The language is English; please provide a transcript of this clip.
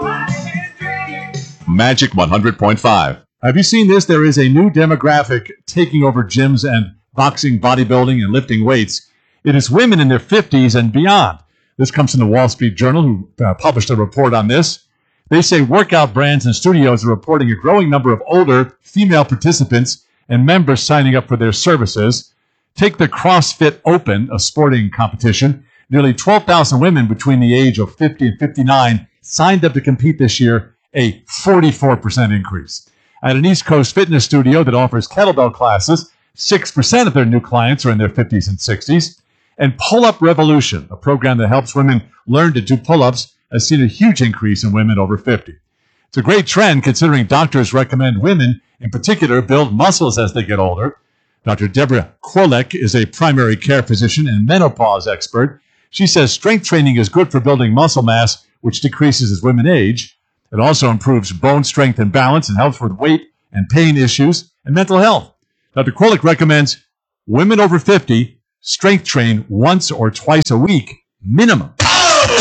Magic 100.5. Have you seen this? There is a new demographic taking over gyms and boxing, bodybuilding, and lifting weights. It is women in their 50s and beyond. This comes from the Wall Street Journal, who published a report on this. They say workout brands and studios are reporting a growing number of older female participants and members signing up for their services. Take the CrossFit Open, a sporting competition. Nearly 12,000 women between the age of 50 and 59 signed up to compete this year, a 44% increase. At an East Coast fitness studio that offers kettlebell classes, 6% of their new clients are in their 50s and 60s. And Pull-Up Revolution, a program that helps women learn to do pull-ups, has seen a huge increase in women over 50. It's a great trend considering doctors recommend women, in particular, build muscles as they get older. Dr. Deborah Kwolek is a primary care physician and menopause expert. She says strength training is good for building muscle mass, which decreases as women age. It also improves bone strength and balance and helps with weight and pain issues and mental health. Dr. Kwolek recommends women over 50 strength train once or twice a week minimum.